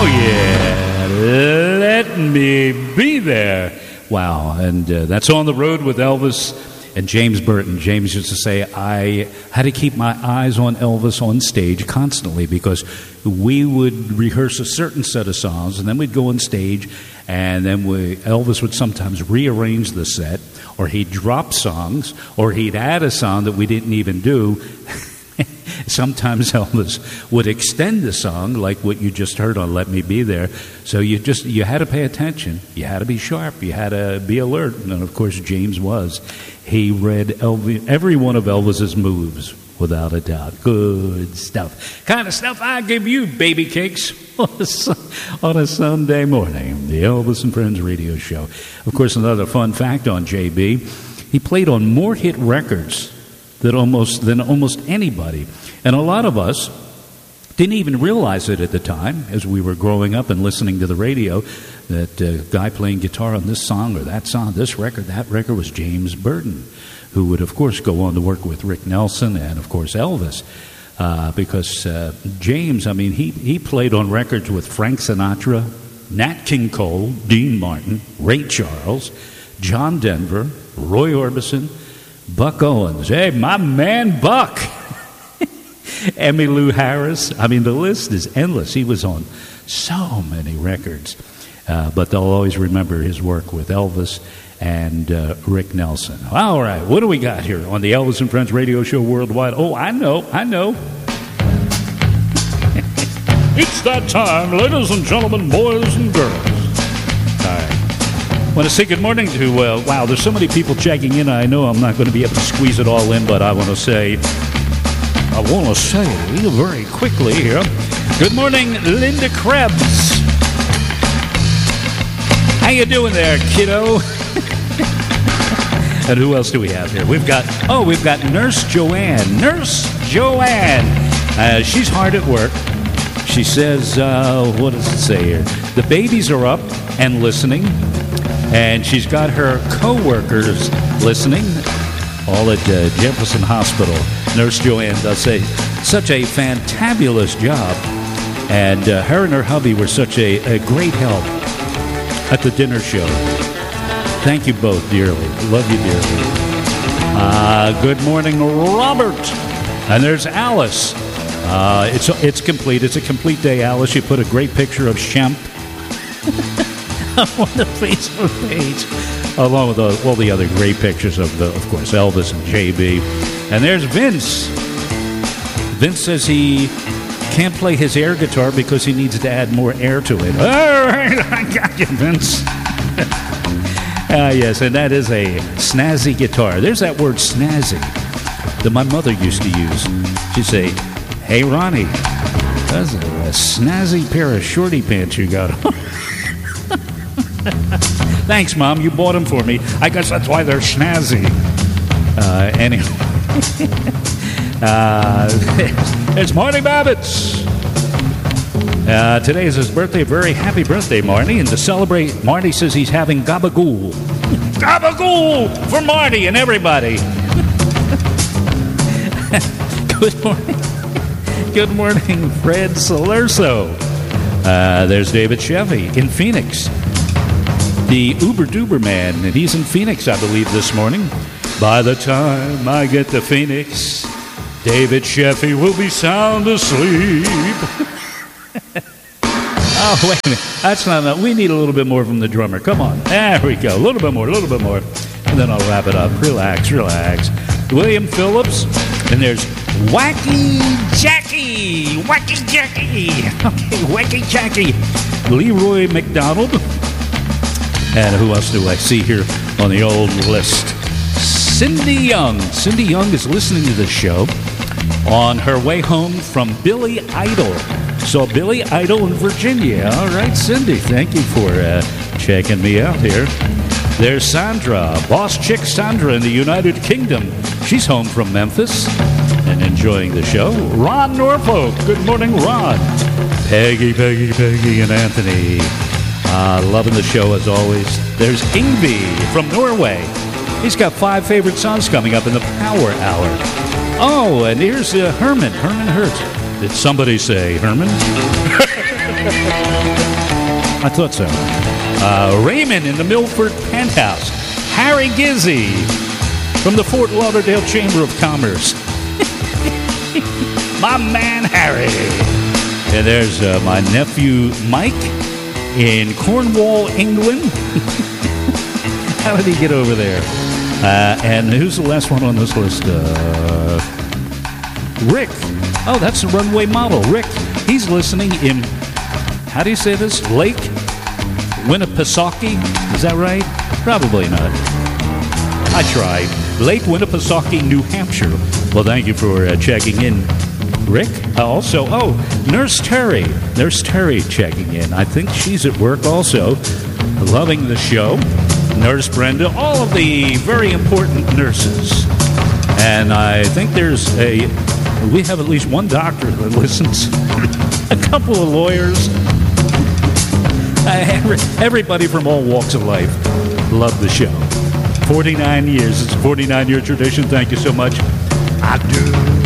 Oh, yeah. Let me be there. Wow. And that's On the Road with Elvis and James Burton. James used to say, I had to keep my eyes on Elvis on stage constantly because we would rehearse a certain set of songs, and then we'd go on stage, and then Elvis would sometimes rearrange the set, or he'd drop songs, or he'd add a song that we didn't even do. Sometimes Elvis would extend the song, like what you just heard on Let Me Be There. So you had to pay attention. You had to be sharp. You had to be alert. And, of course, James was. He read every one of Elvis's moves, without a doubt. Good stuff. Kind of stuff I give you, baby cakes, on a Sunday morning. The Elvis and Friends radio show. Of course, another fun fact on JB, he played on more hit records than almost anybody. And a lot of us didn't even realize it at the time as we were growing up and listening to the radio that a guy playing guitar on this song or that song, this record, that record was James Burton, who would, of course, go on to work with Rick Nelson and, of course, Elvis. Because James, I mean, he played on records with Frank Sinatra, Nat King Cole, Dean Martin, Ray Charles, John Denver, Roy Orbison, Buck Owens. Hey, my man Buck. Emmylou Harris. I mean, the list is endless. He was on so many records. But they'll always remember his work with Elvis and Rick Nelson. All right, what do we got here on the Elvis and Friends radio show worldwide? Oh, I know. It's that time, ladies and gentlemen, boys and girls. All right. I want to say good morning to, wow, there's so many people checking in. I know I'm not going to be able to squeeze it all in, but I want to say very quickly here, good morning, Linda Krebs. How you doing there, kiddo? And who else do we have here? We've got Nurse Joanne. Nurse Joanne. She's hard at work. She says, what does it say here? The babies are up and listening. And she's got her co-workers listening, all at Jefferson Hospital. Nurse Joanne does such a fantabulous job. And her and her hubby were such a great help at the dinner show. Thank you both dearly. Love you dearly. Good morning, Robert. And there's Alice. It's complete. It's a complete day, Alice. You put a great picture of Shemp on the Facebook page, along with all the other great pictures of course, Elvis and JB. And there's Vince. Vince says he can't play his air guitar because he needs to add more air to it. All right, I got you, Vince. Yes, and that is a snazzy guitar. There's that word snazzy that my mother used to use. She'd say, hey, Ronnie, that's a snazzy pair of shorty pants you got on. Thanks, Mom. You bought them for me. I guess that's why they're snazzy. Anyway. It's Marty Babbitts. Today is his birthday. Very happy birthday, Marty. And to celebrate, Marty says he's having gabagool. Gabagool for Marty and everybody. Good morning. Good morning, Fred Salerso. There's David Chevy in Phoenix. The Uber Duber man, and he's in Phoenix, I believe, this morning. By the time I get to Phoenix, David Sheffy will be sound asleep. Oh, wait a minute. That's not enough. We need a little bit more from the drummer. Come on. There we go. A little bit more. And then I'll wrap it up. Relax. William Phillips. And there's Wacky Jackie. Okay, Wacky Jackie. Leroy McDonald. And who else do I see here on the old list? Cindy Young. Cindy Young is listening to the show on her way home from Billy Idol. So Billy Idol in Virginia. All right, Cindy, thank you for checking me out here. There's Sandra, boss chick Sandra in the United Kingdom. She's home from Memphis and enjoying the show. Ron Norfolk. Good morning, Ron. Peggy, and Anthony. Loving the show as always. There's Ingvi from Norway. He's got 5 favorite songs coming up in the Power Hour. Oh, and here's Herman Hertz. Did somebody say Herman? I thought so. Raymond in the Milford Penthouse. Harry Gizzy from the Fort Lauderdale Chamber of Commerce. My man Harry. And there's my nephew Mike in Cornwall, England. How did he get over there? And who's the last one on this list? Rick. Oh, that's the runway model. Rick. He's listening in, how do you say this? Lake Winnipesaukee? Is that right? Probably not. I tried. Lake Winnipesaukee, New Hampshire. Well, thank you for checking in, Rick. Also, Nurse Terry. Nurse Terry checking in. I think she's at work also. Loving the show. Nurse Brenda. All of the very important nurses. And I think we have at least one doctor that listens. A couple of lawyers. Everybody from all walks of life. Love the show. 49 years. It's a 49-year tradition. Thank you so much. I do.